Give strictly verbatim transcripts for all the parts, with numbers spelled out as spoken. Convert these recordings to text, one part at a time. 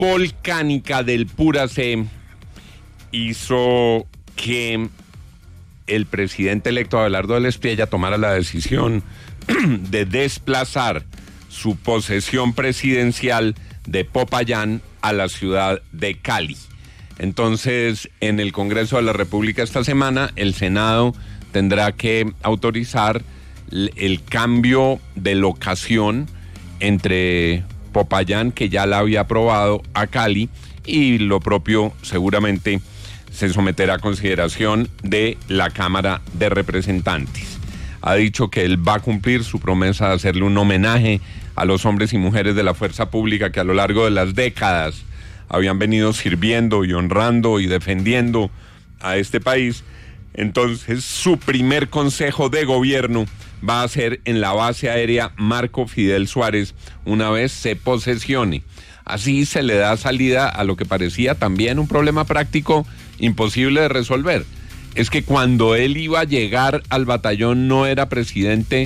volcánica del Puracé hizo que el presidente electo Abelardo del Espriella tomara la decisión de desplazar su posesión presidencial de Popayán a la ciudad de Cali. Entonces, en el Congreso de la República esta semana, el Senado tendrá que autorizar el cambio de locación entre Popayán, que ya la había aprobado, a Cali, y lo propio seguramente se someterá a consideración de la Cámara de Representantes. Ha dicho que él va a cumplir su promesa de hacerle un homenaje a los hombres y mujeres de la fuerza pública que a lo largo de las décadas habían venido sirviendo y honrando y defendiendo a este país. Entonces, su primer consejo de gobierno va a ser en la base aérea Marco Fidel Suárez, una vez se posesione. Así se le da salida a lo que parecía también un problema práctico imposible de resolver. Es que cuando él iba a llegar al batallón no era presidente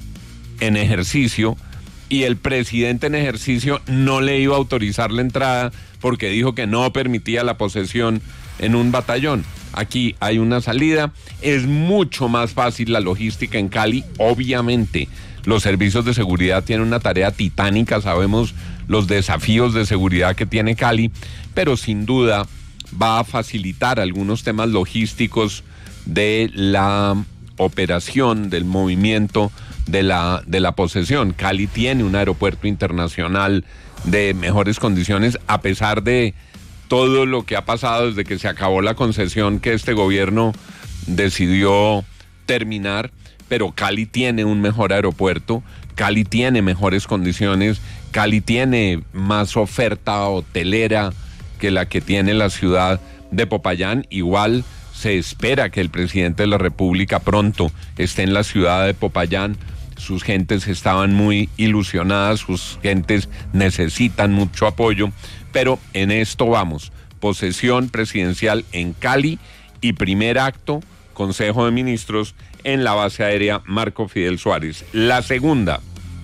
en ejercicio, y el presidente en ejercicio no le iba a autorizar la entrada porque dijo que no permitía la posesión en un batallón. Aquí hay una salida, es mucho más fácil la logística en Cali, obviamente. Los servicios de seguridad tienen una tarea titánica, sabemos los desafíos de seguridad que tiene Cali, pero sin duda va a facilitar algunos temas logísticos de la operación, del movimiento de la, de la posesión. Cali tiene un aeropuerto internacional de mejores condiciones, a pesar de todo lo que ha pasado desde que se acabó la concesión que este gobierno decidió terminar, pero Cali tiene un mejor aeropuerto, Cali tiene mejores condiciones, Cali tiene más oferta hotelera que la que tiene la ciudad de Popayán. Igual se espera que el presidente de la República pronto esté en la ciudad de Popayán. Sus gentes estaban muy ilusionadas, sus gentes necesitan mucho apoyo, pero en esto vamos: posesión presidencial en Cali y primer acto, Consejo de Ministros en la base aérea Marco Fidel Suárez. La segunda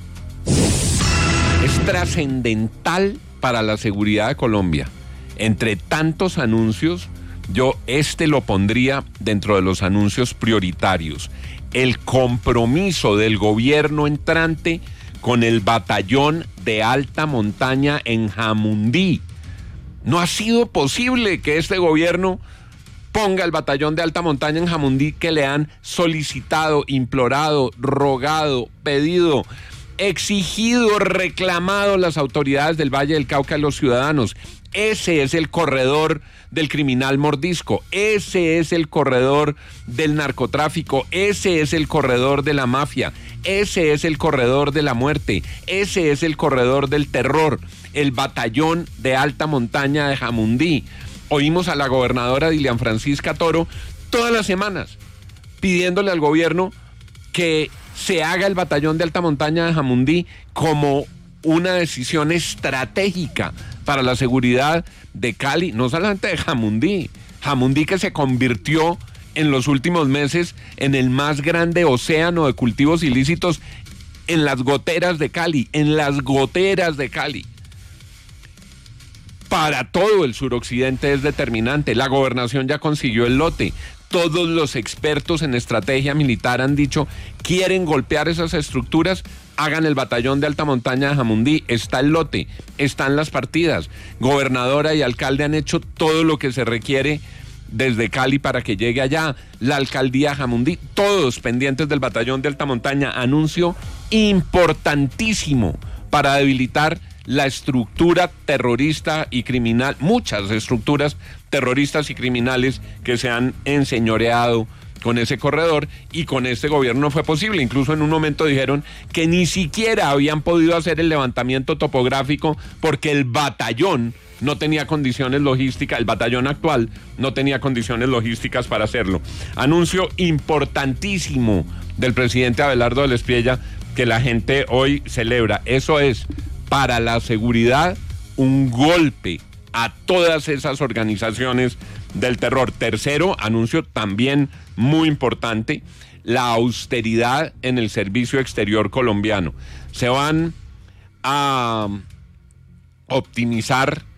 es trascendental para la seguridad de Colombia. Entre tantos anuncios, yo este lo pondría dentro de los anuncios prioritarios: el compromiso del gobierno entrante con el batallón de alta montaña en Jamundí. No ha sido posible que este gobierno ponga el batallón de alta montaña en Jamundí, que le han solicitado, implorado, rogado, pedido, exigido, reclamado las autoridades del Valle del Cauca y los ciudadanos. Ese es el corredor del criminal mordisco, ese es el corredor del narcotráfico, ese es el corredor de la mafia, ese es el corredor de la muerte, ese es el corredor del terror, el batallón de alta montaña de Jamundí. Oímos a la gobernadora Dilian Francisca Toro todas las semanas pidiéndole al gobierno que se haga el batallón de alta montaña de Jamundí como una decisión estratégica para la seguridad de Cali, no solamente de Jamundí, Jamundí que se convirtió en los últimos meses en el más grande océano de cultivos ilícitos en las goteras de Cali, en las goteras de Cali. Para todo el suroccidente es determinante. La gobernación ya consiguió el lote. Todos los expertos en estrategia militar han dicho: quieren golpear esas estructuras, hagan el batallón de alta montaña de Jamundí. Está el lote, están las partidas. Gobernadora y alcalde han hecho todo lo que se requiere desde Cali para que llegue allá. La alcaldía de Jamundí, todos pendientes del batallón de alta montaña. Anuncio importantísimo para debilitar la estructura terrorista y criminal, muchas estructuras terroristas y criminales que se han enseñoreado con ese corredor, y con este gobierno no fue posible. Incluso en un momento dijeron que ni siquiera habían podido hacer el levantamiento topográfico porque el batallón no tenía condiciones logísticas, el batallón actual no tenía condiciones logísticas para hacerlo. Anuncio importantísimo del presidente Abelardo del Espriella que la gente hoy celebra. Eso es, para la seguridad, un golpe a todas esas organizaciones del terror. Tercero, anuncio también muy importante: la austeridad en el servicio exterior colombiano. Se van a optimizar